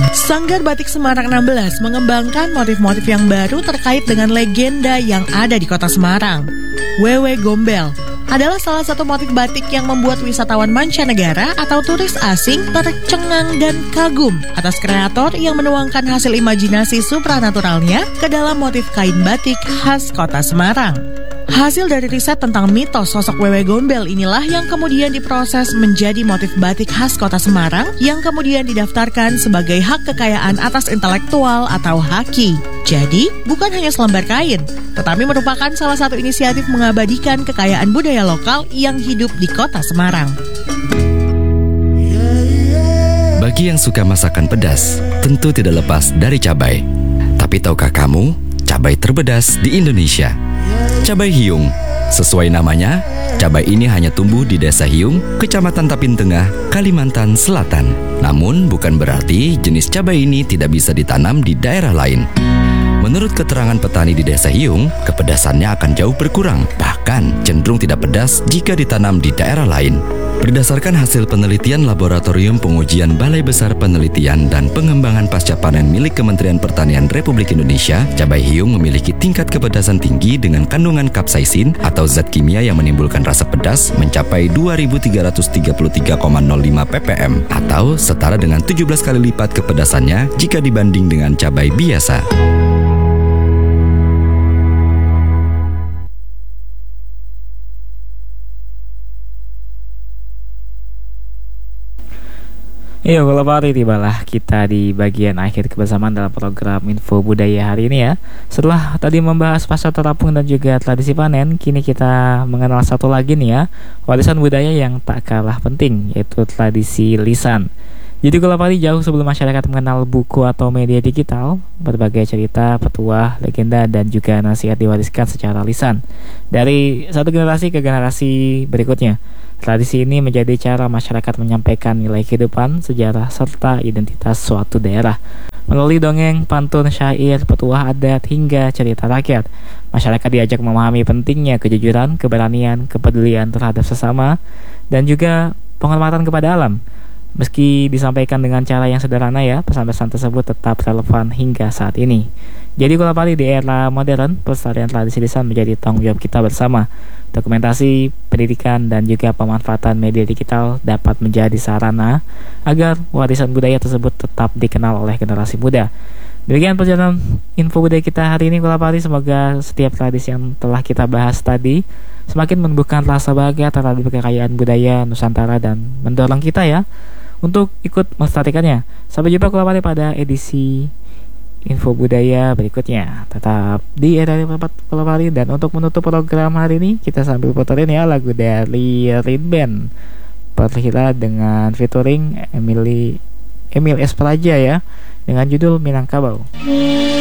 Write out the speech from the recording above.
Sanggar Batik Semarang 16 mengembangkan motif-motif yang baru terkait dengan legenda yang ada di kota Semarang. Wewe Gombel adalah salah satu motif batik yang membuat wisatawan mancanegara atau turis asing tercengang dan kagum atas kreator yang menuangkan hasil imajinasi supranaturalnya ke dalam motif kain batik khas kota Semarang. Hasil dari riset tentang mitos sosok Wewe Gombel inilah yang kemudian diproses menjadi motif batik khas kota Semarang yang kemudian didaftarkan sebagai hak kekayaan atas intelektual atau haki. Jadi, bukan hanya selembar kain, tetapi merupakan salah satu inisiatif mengabadikan kekayaan budaya lokal yang hidup di kota Semarang. Bagi yang suka masakan pedas, tentu tidak lepas dari cabai. Tapi tahukah kamu, cabai terpedas di Indonesia? Cabai hiung. Sesuai namanya, cabai ini hanya tumbuh di Desa Hiung, Kecamatan Tapin Tengah, Kalimantan Selatan. Namun, bukan berarti jenis cabai ini tidak bisa ditanam di daerah lain. Menurut keterangan petani di Desa Hiung, kepedasannya akan jauh berkurang, bahkan cenderung tidak pedas jika ditanam di daerah lain. Berdasarkan hasil penelitian Laboratorium Pengujian Balai Besar Penelitian dan Pengembangan Pasca Panen milik Kementerian Pertanian Republik Indonesia, cabai hiung memiliki tingkat kepedasan tinggi dengan kandungan kapsaisin atau zat kimia yang menimbulkan rasa pedas mencapai 2.333,05 ppm atau setara dengan 17 kali lipat kepedasannya jika dibanding dengan cabai biasa. Iya, kalau hari tibalah kita di bagian akhir kebersamaan dalam program Info Budaya hari ini ya. Setelah tadi membahas pasar terapung dan juga tradisi panen, kini kita mengenal satu lagi nih ya, warisan budaya yang tak kalah penting, yaitu tradisi lisan. Jadi kalau hari jauh sebelum masyarakat mengenal buku atau media digital, berbagai cerita, petuah, legenda, dan juga nasihat diwariskan secara lisan dari satu generasi ke generasi berikutnya. Tradisi ini menjadi cara masyarakat menyampaikan nilai kehidupan, sejarah, serta identitas suatu daerah. Melalui dongeng, pantun, syair, petuah adat, hingga cerita rakyat, masyarakat diajak memahami pentingnya kejujuran, keberanian, kepedulian terhadap sesama, dan juga penghormatan kepada alam. Meski disampaikan dengan cara yang sederhana ya, pesan-pesan tersebut tetap relevan hingga saat ini. Jadi kalau pari di era modern, pelestarian tradisi lisan menjadi tanggung jawab kita bersama. Dokumentasi, pendidikan, dan juga pemanfaatan media digital dapat menjadi sarana agar warisan budaya tersebut tetap dikenal oleh generasi muda. Demikian perjalanan info budaya kita hari ini kalau pari. Semoga setiap tradisi yang telah kita bahas tadi semakin menumbuhkan rasa bahagia terhadap kekayaan budaya Nusantara dan mendorong kita ya untuk ikut melestarikannya. Sampai jumpa kalau pari pada edisi info budaya berikutnya. Tetap di era 4 Kolopari. Dan untuk menutup program hari ini, kita sambil puterin ya lagu dari Rin Band Perhila dengan featuring Emil S. Praja ya, dengan judul Minangkabau.